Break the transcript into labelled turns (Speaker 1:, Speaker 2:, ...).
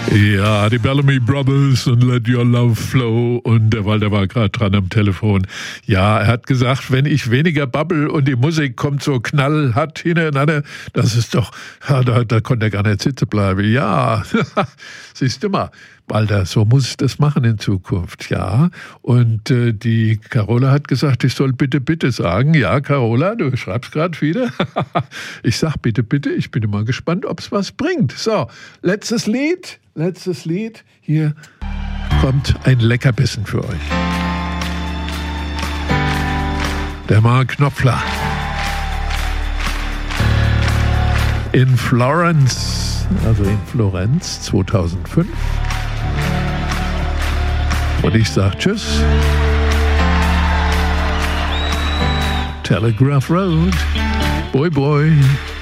Speaker 1: Ja, die Bellamy Brothers und Let Your Love Flow. Und der Walter war gerade dran am Telefon. Ja, er hat gesagt, wenn ich weniger babbel und die Musik kommt so knallhart hintereinander, das ist doch, ja, da konnte er gar nicht sitzen bleiben. Ja, siehst du mal, Walter, so muss ich das machen in Zukunft, ja. Und die Carola hat gesagt, ich soll bitte, bitte sagen. Ja, Carola, du schreibst gerade wieder. Ich sag bitte, bitte, ich bin mal gespannt, ob es was bringt. So, letztes Lied. Hier kommt ein Leckerbissen für euch. Der Mark Knopfler. In Florence, also in Florenz 2005. Und ich sag tschüss. Telegraph Road. Boy, boy.